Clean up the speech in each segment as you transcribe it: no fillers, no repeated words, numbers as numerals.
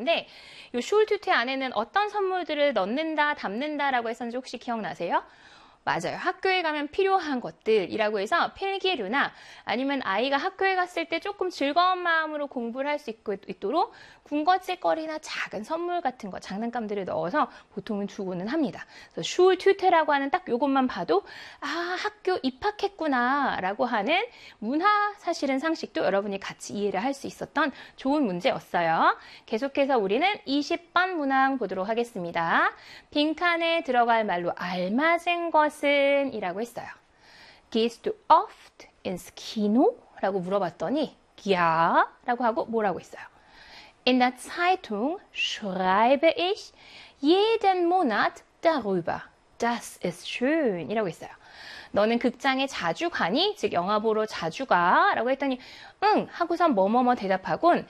건데 이 슐투테 안에는 어떤 선물들을 넣는다, 담는다라고 했었는지 혹시 기억나세요? 맞아요. 학교에 가면 필요한 것들이라고 해서 필기류나 아니면 아이가 학교에 갔을 때 조금 즐거운 마음으로 공부를 할 수 있도록 군것질거리나 작은 선물 같은 거, 장난감들을 넣어서 보통은 주고는 합니다. 그래서 슐투테라고 하는 딱 요것만 봐도 아, 학교 입학했구나 라고 하는 문화 사실은 상식도 여러분이 같이 이해를 할 수 있었던 좋은 문제였어요. 계속해서 우리는 20번 문항 보도록 하겠습니다. 빈칸에 들어갈 말로 알맞은 것은 이라고 했어요. Gehst du oft ins Kino? 라고 물어봤더니 ja 라고 하고 뭐라고 했어요? In der Zeitung schreibe ich jeden Monat darüber. Das ist schön 이라고 했어요. 너는 극장에 자주 가니? 즉 영화 보러 자주 가? 라고 했더니 응 하고선 뭐뭐뭐 대답하곤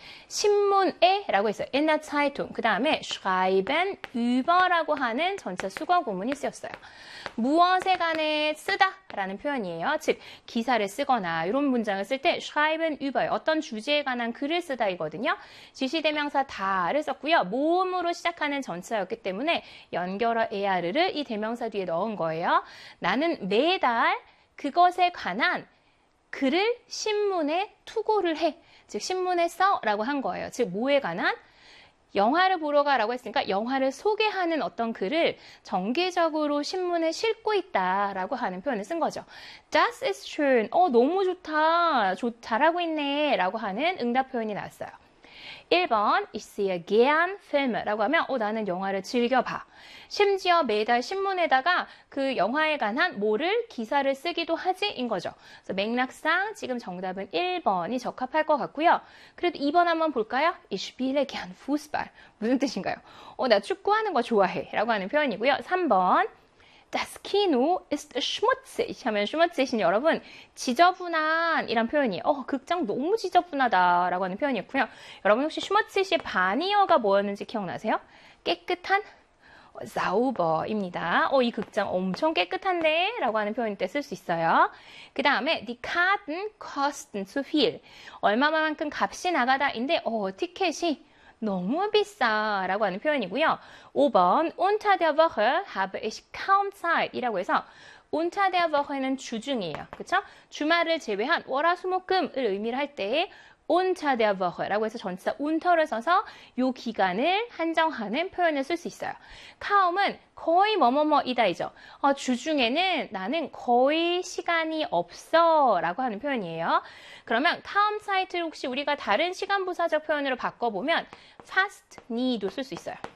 신문에 라고 했어요. In der Zeitung. 그 다음에 schreiben über라고 하는 전체 수거 구문이 쓰였어요. 무엇에 관해 쓰다 라는 표현이에요. 즉 기사를 쓰거나 이런 문장을 쓸 때 schreiben über 어떤 주제에 관한 글을 쓰다 이거든요. 지시대명사 다를 썼고요. 모음으로 시작하는 전체였기 때문에 연결어 er를 이 대명사 뒤에 넣은 거예요. 나는 매달 그것에 관한 글을 신문에 투고를 해. 즉 신문에 써 라고 한 거예요. 즉 뭐에 관한? 영화를 보러 가라고 했으니까 영화를 소개하는 어떤 글을 정기적으로 신문에 싣고 있다라고 하는 표현을 쓴 거죠. Das ist schön. 너무 좋다. 잘하고 있네. 라고 하는 응답 표현이 나왔어요. 1번 Ich sehe gern Filme 라고 하면 나는 영화를 즐겨봐. 심지어 매달 신문에다가 그 영화에 관한 뭐를 기사를 쓰기도 하지 인 거죠. 그래서 맥락상 지금 정답은 1번이 적합할 것 같고요. 그래도 2번 한번 볼까요? Ich spiele gern Fußball. 무슨 뜻인가요? 나 축구하는 거 좋아해 라고 하는 표현이고요. 3번 Das Kino ist schmutzig 하면 schmutzig은 여러분 지저분한 이란 표현이에요. 극장 너무 지저분하다 라고 하는 표현이었고요. 여러분 혹시 schmutzig의 반이어가 뭐였는지 기억나세요? 깨끗한? sauber입니다. 이 극장 엄청 깨끗한데? 라고 하는 표현일 때 쓸 수 있어요. 그 다음에 die Karten kosten zu viel. 얼마만큼 값이 나가다인데 티켓이 너무 비싸 라고 하는 표현이고요. 5번 Unter der Woche habe ich kaum Zeit 이라고 해서 Unter der Woche는 주중이에요. 그쵸? 주말을 제외한 월화수목금을 의미를 할 때 Unter der Woche 라고 해서 전치사 unter를 써서 요 기간을 한정하는 표현을 쓸 수 있어요. kaum은 거의 뭐뭐뭐이다이죠. 주중에는 나는 거의 시간이 없어 라고 하는 표현이에요. 그러면 kaum Zeit를 혹시 우리가 다른 시간 부사적 표현으로 바꿔보면 fast nie도 쓸 수 있어요.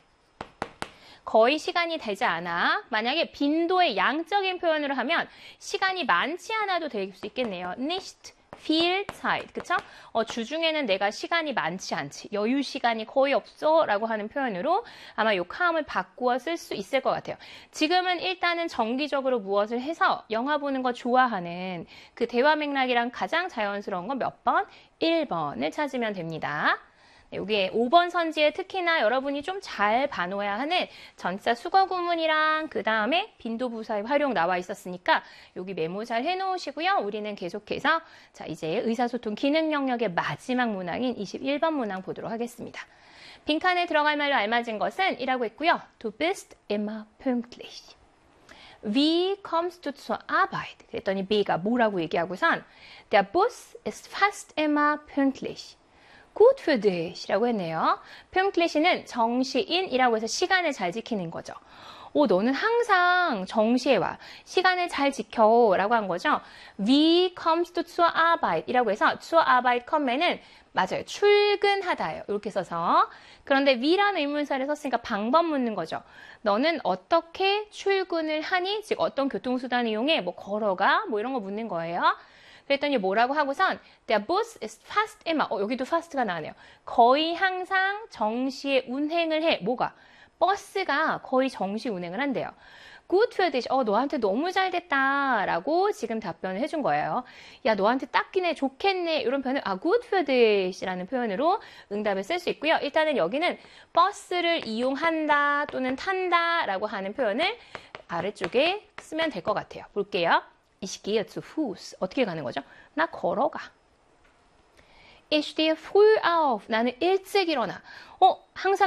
거의 시간이 되지 않아. 만약에 빈도의 양적인 표현으로 하면 시간이 많지 않아도 될 수 있겠네요. nicht viel Zeit, 그쵸? 주중에는 내가 시간이 많지 않지. 여유 시간이 거의 없어 라고 하는 표현으로 아마 요 카음을 바꾸어 쓸 수 있을 것 같아요. 지금은 일단은 정기적으로 무엇을 해서 영화 보는 거 좋아하는 그 대화 맥락이랑 가장 자연스러운 건 몇 번? 1번을 찾으면 됩니다. 여기에 5번 선지에 특히나 여러분이 좀 잘 봐놓아야 하는 전치사 수거 구문이랑 그 다음에 빈도부사의 활용 나와 있었으니까 여기 메모 잘 해놓으시고요. 우리는 계속해서 자 이제 의사소통 기능 영역의 마지막 문항인 21번 문항 보도록 하겠습니다. 빈칸에 들어갈 말로 알맞은 것은 이라고 했고요. Du bist immer pünktlich. Wie kommst du zur Arbeit? 그랬더니 B가 뭐라고 얘기하고선 Der Bus ist fast immer pünktlich. Gut für dich 라고 했네요. pünktlich는 정시인이라고 해서 시간을 잘 지키는 거죠. 너는 항상 정시에 와. 시간을 잘 지켜 라고 한 거죠. Wie kommst du zur Arbeit? 이라고 해서 zur Arbeit kommen은 맞아요. 출근하다예요. 이렇게 써서. 그런데 wie라는 의문사를 썼으니까 방법 묻는 거죠. 너는 어떻게 출근을 하니? 즉 어떤 교통수단을 이용해? 걸어가? 이런 거 묻는 거예요. 그랬더니 뭐라고 하고선 Der Bus ist fast immer. 여기도 fast가 나오네요. 거의 항상 정시에 운행을 해. 뭐가? 버스가 거의 정시 운행을 한대요. Gut für dich. 너한테 너무 잘 됐다. 라고 지금 답변을 해준 거예요. 야, 너한테 딱이네. 좋겠네. 이런 표현을 Gut für dich 라는 표현으로 응답을 쓸 수 있고요. 일단은 여기는 버스를 이용한다 또는 탄다 라고 하는 표현을 아래쪽에 쓰면 될 것 같아요. 볼게요. Ich gehe zu Fuß. 어떻게 가는 거죠? 나 걸어가. Ich stehe früh auf. 나는 일찍 일어나. 항상